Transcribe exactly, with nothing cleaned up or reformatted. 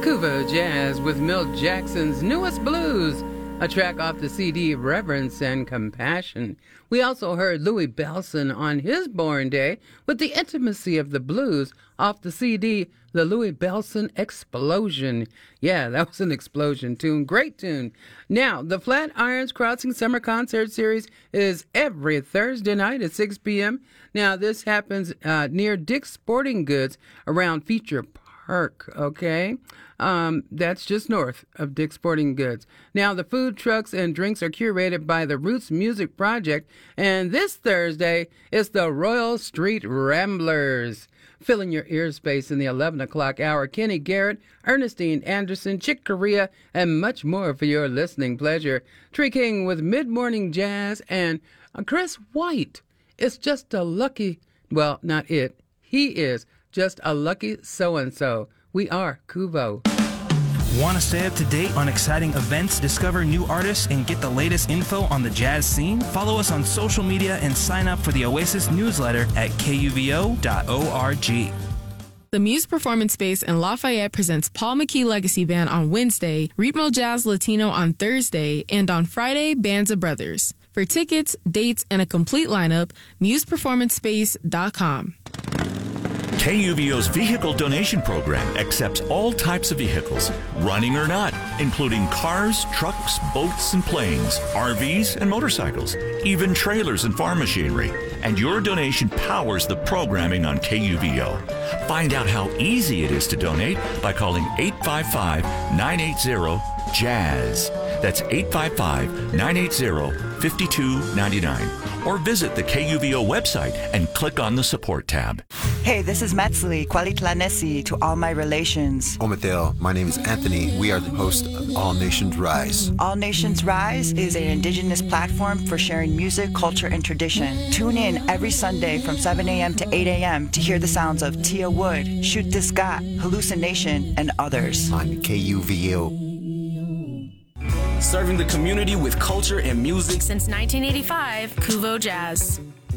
Kuvo Jazz with Milt Jackson's newest blues, a track off the C D Reverence and Compassion. We also heard Louis Bellson on his born day with the intimacy of the blues off the C D The Louis Bellson Explosion. Yeah, that was an explosion tune. Great tune. Now, the Flatirons Crossing Summer Concert Series is every Thursday night at six p.m. Now, this happens uh, near Dick's Sporting Goods around Feature Park, okay? Um, that's just north of Dick's Sporting Goods. Now, the food trucks and drinks are curated by the Roots Music Project, and this Thursday is the Royal Street Ramblers. Filling your ear space in the eleven o'clock hour, Kenny Garrett, Ernestine Anderson, Chick Corea, and much more for your listening pleasure. Tree King with Mid-Morning Jazz and uh, Chris White. It's just a lucky, well, not it, he is just a lucky so-and-so. We are Kuvo. Want to stay up to date on exciting events, discover new artists, and get the latest info on the jazz scene? Follow us on social media and sign up for the Oasis newsletter at K U V O dot org. The Muse Performance Space in Lafayette presents Paul McKee Legacy Band on Wednesday, Ritmo Jazz Latino on Thursday, and on Friday, Bands of Brothers. For tickets, dates, and a complete lineup, muse performance space dot com. K U V O's vehicle donation program accepts all types of vehicles, running or not, including cars, trucks, boats, and planes, R Vs, and motorcycles, even trailers and farm machinery. And your donation powers the programming on K U V O. Find out how easy it is to donate by calling eight five five, nine eight zero, jazz. That's eight five five, nine eight zero, five two nine nine. Or visit the K U V O website and click on the support tab. Hey, this is Metzli, Kwalitlanesi to all my relations. Ometel, my name is Anthony. We are the host of All Nations Rise. All Nations Rise is an indigenous platform for sharing music, culture, and tradition. Tune in every Sunday from seven a.m. to eight a.m. to hear the sounds of Tia Wood, Shoot This Got, Hallucination, and others. On K U V O. Serving the community with culture and music since nineteen eighty-five, Kuvo Jazz.